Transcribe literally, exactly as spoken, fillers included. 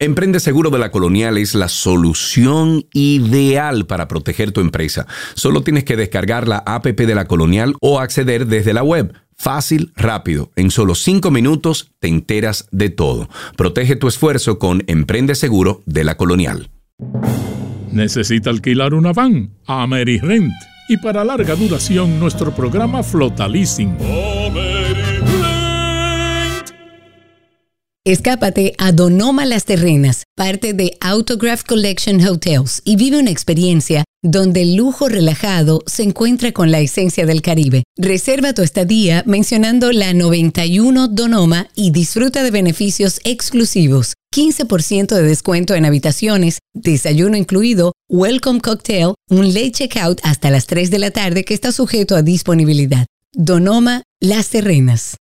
Emprende Seguro de la Colonial es la solución ideal para proteger tu empresa. Solo tienes que descargar la app de la Colonial o acceder desde la web. Fácil, rápido. En solo cinco minutos te enteras de todo. Protege tu esfuerzo con Emprende Seguro de la Colonial. ¿Necesita alquilar una van? AmeriRent. Y para larga duración, nuestro programa Flota Leasing. Escápate a Donoma Las Terrenas, parte de Autograph Collection Hotels, y vive una experiencia donde el lujo relajado se encuentra con la esencia del Caribe. Reserva tu estadía mencionando la noventa y uno Donoma y disfruta de beneficios exclusivos. quince por ciento de descuento en habitaciones, desayuno incluido, welcome cocktail, un late checkout hasta las tres de la tarde que está sujeto a disponibilidad. Donoma Las Terrenas.